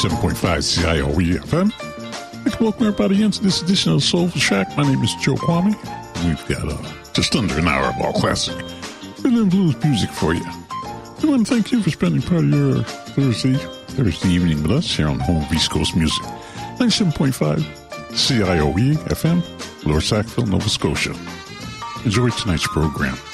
97.5 CIOE FM. I'd like to welcome everybody into this edition of Soulful Shack. My name is Joe Kwame. We've got just under an hour of all classic rhythm and blues music for you. We want to thank you for spending part of your Thursday evening with us here on Home of East Coast Music. 97.5 CIOE FM, Lower Sackville, Nova Scotia. Enjoy tonight's program.